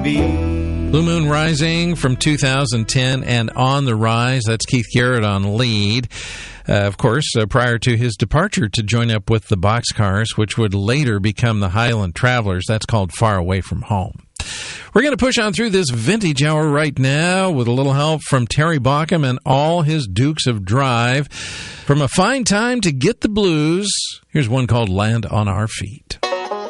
Blue Moon Rising from 2010 and On the Rise. That's Keith Garrett on lead. Of course, prior to his departure to join up with the Boxcars, which would later become the Highland Travelers. That's called Far Away from Home. We're going to push on through this vintage hour right now with a little help from Terry Bauckham and all his Dukes of Drive. From a fine time to get the blues, here's one called Land on Our Feet.